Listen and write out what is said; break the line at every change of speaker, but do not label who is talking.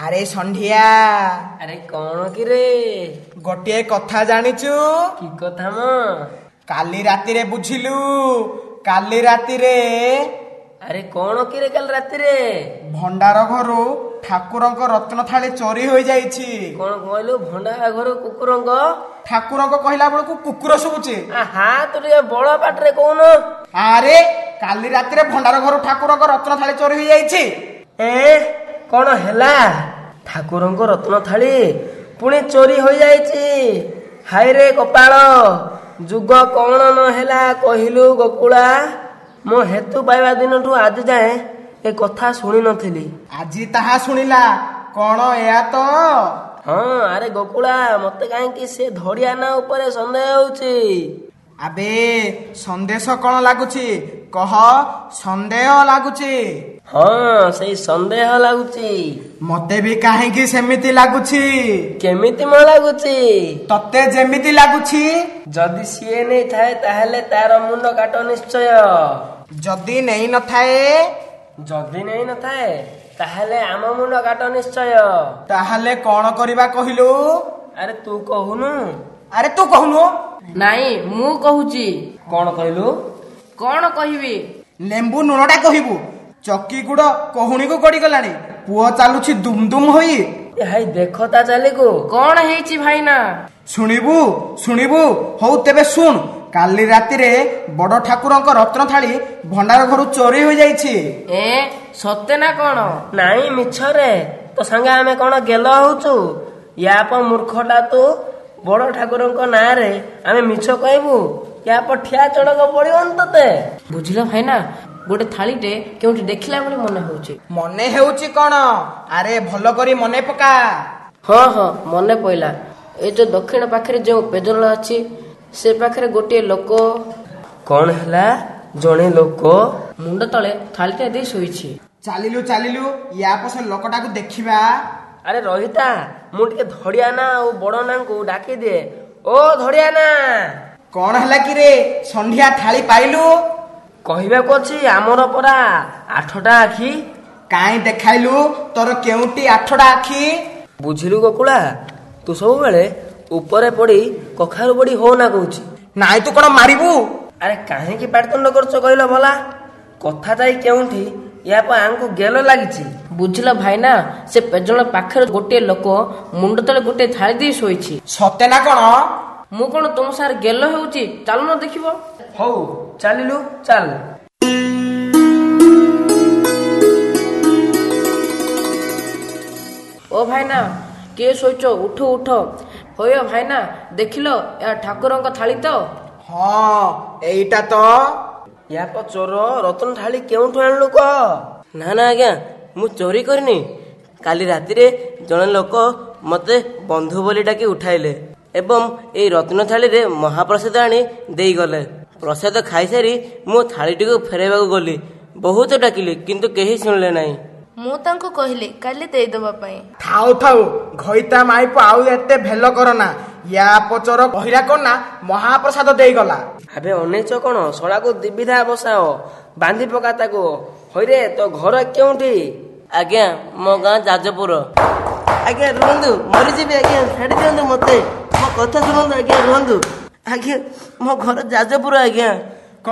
ଆରେ ସନ୍ଧ୍ୟା,
ଆରେ କଣ କିରେ?
ଗୋଟିଏ କଥା ଜାଣିଛୁ?
କି କଥା ମ?
କାଲି ରାତିରେ ବୁଝିଲୁ, କାଲି ରାତିରେ
ଆରେ କଣ କିରେ କାଲି ରାତିରେ?
ଭଣ୍ଡାର ଘରୁ ଠାକୁରଙ୍କ ରତ୍ନ ଥାଳି ଚୋରି ହୋଇଯାଇଛି।
କଣ କହିଲୁ? ଭଣ୍ଡାର ଘରୁ କୁକୁରଙ୍କ?
ଠାକୁରଙ୍କ କହିଲା ବେଳକୁ କୁକୁର ଶୁଭୁଛି।
ତୁ ଟିକେ ବଳ ପାଟିରେ କହୁନ।
ଆରେ କାଲି ରାତିରେ ଭଣ୍ଡାର ଘରୁ ଠାକୁରଙ୍କ ରତ୍ନ ଥାଳି ଚୋରି ହୋଇଯାଇଛି।
କଣ ହେଲା? ଠାକୁରଙ୍କ ରତ୍ନ ଥାଳି ପୁଣି ଚୋରି ହୋଇଯାଇଛି? ହାଇରେ କପାଳ, ଯୁଗ କଣ ନ ହେଲା କହିଲୁ ଗୋକୁଳା? ମୋ ହେତୁ ପାଇବା ଦିନଠୁ ଆଜି ଯାଏଁ ଏ କଥା ଶୁଣି ନଥିଲି।
ଆଜି ତାହା ଶୁଣିଲା କଣ ଏୟା ତ?
ହଁ ଆରେ ଗୋକୁଳା, ମତେ କାହିଁକି ସେ ଧଡ଼ିଆନା ଉପରେ ସନ୍ଦେହ ହଉଛି।
ଆବେ ସନ୍ଦେଶ କଣ ଲାଗୁଛି କହ? ସନ୍ଦେହ ଲାଗୁଛି।
ହଁ ସେଇ ସନ୍ଦେହ ଲାଗୁଛି।
ମତେ ବି କାହିଁକି ସେମିତି ଲାଗୁଛି।
କେମିତି ମ ଲାଗୁଛି?
ତତେ ଯେମିତି ଲାଗୁଛି।
ଯଦି ସିଏ ନେଇଥାଏ ତାହେଲେ ତାର ମୁଣ୍ଡ କାଟ ନିଶ୍ଚୟ।
ଯଦି ନେଇ ନଥାଏ?
ଯଦି ନେଇ ନଥାଏ ତାହେଲେ ଆମ ମୁଣ୍ଡ କାଟ ନିଶ୍ଚୟ।
ତାହେଲେ କଣ କରିବା କହିଲୁ?
ଆରେ ତୁ କହୁନୁ।
ଆରେ ତୁ କହୁନୁ।
ନାଇଁ ମୁଁ କହୁଛି।
କଣ କହିଲୁ?
କଣ କହିବି?
ଲେମ୍ବୁ ଲୁଣଟା କହିବୁ। ଚକି ଗୁଡ କହୁଣୀକୁ ଗଡିଗଲାଣି। ପୁଅ ଚାଲୁଛି ଦୁମ ଦୁମ ହୋଇ।
ହାଇ ଦେଖ ତା ଚାଲିକୁ।
କଣ ହେଇଛି ଭାଇନା?
ଶୁଣିବୁ ଶୁଣିବୁ? ହଉ ତେବେ ଶୁଣ। କାଲି ରାତିରେ ବଡ ଠାକୁରଙ୍କ ରତ୍ନ ଥାଳି ଭଣ୍ଡାର ଘରୁ ଚୋରି ହୋଇଯାଇଛି।
ସତେ ନା କଣ?
ନାଇଁ ମିଛରେ। ତୋ ସାଙ୍ଗେ ଆମେ କଣ ଗେଲ ହଉଛୁ? ୟା ପ ମୂର୍ଖଟା ତୁ। ବଡ ଠାକୁରଙ୍କ ନାଁରେ ଆମେ ମିଛ କହିବୁ? ୟା ପ ଠିଆ ଚଡ଼କ ପଡିବନି ତତେ?
ବୁଝିଲ ଭାଇନା, ଗୋଟେ ଥାଳିଟେ କେଉଁଠି ଦେଖିଲା ଭଳି ମନେ ହଉଛି।
ମନେ ହେଉଛି କଣ? ଆରେ ଭଲ କରି ମନେ ପକା।
ହଁ ମନେ ପଇଲା। ଏ ଯୋଉ ଦକ୍ଷିଣ ପାଖରେ ଯେଉଁ ପେଜଳ ଅଛି ସେ ପାଖରେ ଗୋଟିଏ ଲୋକ।
କଣ ହେଲା? ଜଣେ ଲୋକ
ମୁଣ୍ଡ ତଳେ ଥାଳିଟା ଦେଇ ଶୋଇଛି।
ଚାଲିଲୁ ଚାଲିଲୁ ୟା ପଛେ ଲୋକଟାକୁ ଦେଖିବା।
ଆରେ ରହିତା, ମୁଁ ଟିକେ ଧଡ଼ିଆନା ଆଉ ବଡନାଙ୍କୁ ଡାକିଦିଏ। ଓ ଧଡ଼ିଆନା!
କଣ ହେଲା କି ରେ? ସନ୍ଧ୍ୟା ଥାଳି ପାଇଲୁ?
କହିବାକୁ ଅଛି ଆମର ପରା 8ଟା ଆଖି।
କାଇଁ ଦେଖାଇଲୁ ତୋର କେଉଁଠି 8ଟା ଆଖି?
ବୁଝିଲୁ ଗୋକୁଳା, ତୁ ସବୁବେଳେ ଉପରେ ପଡି କଖାରୁ ବଡି ହୋ ନା କହୁଛି।
ନାଇଁ ତୁ କଣ ମାରିବୁ?
ଆରେ କାହିଁକି ପାଟିତୁଣ୍ଡ କରୁଛ କହିଲ ଭଲା? କଥା ଯାଇ କେଉଁଠି ୟା ପା ଆମକୁ ଗେଲ ଲାଗିଛି।
ବୁଝିଲ ଭାଇନା, ସେ ପେଜଳ ପାଖରେ ଗୋଟିଏ ଲୋକ ମୁଣ୍ଡ ତଳେ ଗୋଟିଏ ଥାଳି ଦେଇ ଶୋଇଛି।
ସତେ ନା କଣ?
ମୁଁ କଣ ତୁମ ସାର୍ ଗେଲ ହେଉଛି? ଚାଲୁନ ଦେଖିବ।
ହଉ ଚାଲିଲୁ ଚାଲ।
ଓ ଭାଇନା, କିଏ ଶୋଇଛ? ଉଠ ଉଠ। ହୋୟ ଭାଇନା, ଦେଖିଲ ଏହା ଠାକୁରଙ୍କ ଥାଳି ତ?
ହଁ ଏଇଟା ତ।
ୟା ପ ଚୋର ରତନ ଥାଳି କେଉଁଠୁ ଆଣିଲୁ କହ? ନା ଆଜ୍ଞା, ମୁଁ ଚୋରି କରିନି। କାଲି ରାତିରେ ଜଣେ ଲୋକ ମତେ ବନ୍ଧୁ ବୋଲି ଡାକି ଉଠାଇଲେ ଏବଂ ଏଇ ରତ୍ନ ଥାଳିରେ ମହାପ୍ରସାଦ ଆଣି ଦେଇଗଲେ। ପ୍ରସାଦ ଖାଇସାରି ମୁଁ ଥାଳିଟିକୁ ଫେରାଇବାକୁ ଗଲି। ବହୁତ ଡାକିଲି କିନ୍ତୁ କେହି ଶୁଣିଲେ ନାହିଁ।
ମୁଁ ତାଙ୍କୁ କହିଲି କାଲି ଦେଇଦବା ପାଇଁ।
ଥାଉ ଥାଉ, ଘଇତା ମାଇପ ଆଉ ଏତେ ଭେଲ କରନା। ୟା ପଚର କହିଲା କଣ ନା ମହାପ୍ରସାଦ ଦେଇଗଲା।
ଆବେ ଅନେଇଛ କଣ? ଶଳାକୁ ଦିବିଧା ବସାଅ, ବାନ୍ଧି ପକା ତାକୁ। ହଇରେ ତୋ ଘର କେଉଁଠି?
ଆଜ୍ଞା ମୋ ଗାଁ ଯାଜପୁର।
ଆଜ୍ଞା ରୁହନ୍ତୁ, ମରିଯିବି ଆଜ୍ଞା, ଛାଡି ଦିଅନ୍ତୁ ମତେ। ମୋ କଥା ଶୁଣନ୍ତୁ ଆଜ୍ଞା, ରୁହନ୍ତୁ ଆଜ୍ଞା। ମୋ ଘର ଯାଜପୁର ଆଜ୍ଞା।